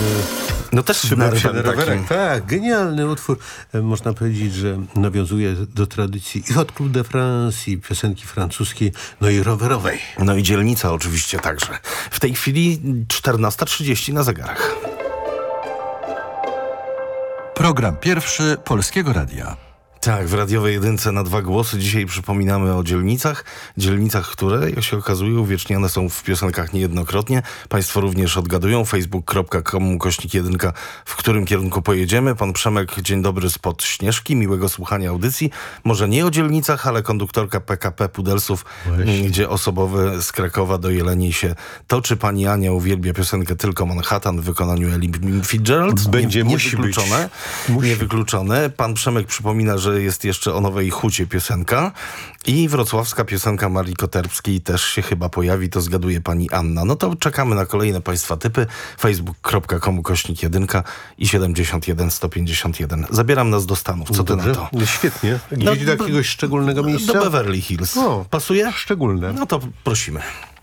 No też z Szybem nerwem takim. Tak, genialny utwór. Można powiedzieć, że nawiązuje do tradycji i Hot Club de France, i piosenki francuskiej, no i rowerowej. No i dzielnica oczywiście także. W tej chwili 14:30 na zegarach. Program pierwszy Polskiego Radia. Tak, w radiowej jedynce na 2 głosy. Dzisiaj przypominamy o dzielnicach. Dzielnicach, które, jak się okazuje, uwieczniane są w piosenkach niejednokrotnie. Państwo również odgadują. facebook.com/1, w którym kierunku pojedziemy. Pan Przemek, dzień dobry spod Śnieżki. Miłego słuchania audycji. Może nie o dzielnicach, ale konduktorka PKP Pudelsów, gdzie osobowy z Krakowa do Jeleniej się toczy. Pani Ania uwielbia piosenkę Tylko Manhattan w wykonaniu Ellie Fitzgerald. Musi Niewykluczone. być. Niewykluczone. Pan Przemek przypomina, że jest jeszcze o Nowej Hucie piosenka i wrocławska piosenka Marii Koterbskiej też się chyba pojawi, to zgaduje pani Anna. No to czekamy na kolejne państwa typy. facebook.com/1 i 71 151. Zabieram nas do Stanów. Co ty na to? Świetnie. Gdzieś do jakiegoś szczególnego miejsca? Do Beverly Hills. O, pasuje? Szczególne. No to prosimy.